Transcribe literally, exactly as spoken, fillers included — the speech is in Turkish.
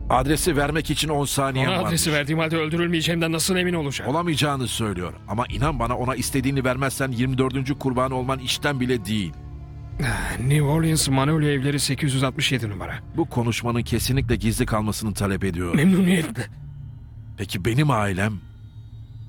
Adresi vermek için on saniyem Ona varmış. adresi verdiğim halde öldürülmeyeceğimden nasıl emin olacağım? Olamayacağını söylüyor. Ama inan bana, ona istediğini vermezsen yirmi dördüncü kurban olman işten bile değil. New Orleans Manolya Evleri sekiz yüz altmış yedi numara. Bu konuşmanın kesinlikle gizli kalmasını talep ediyorum. Memnuniyetle. Peki benim ailem?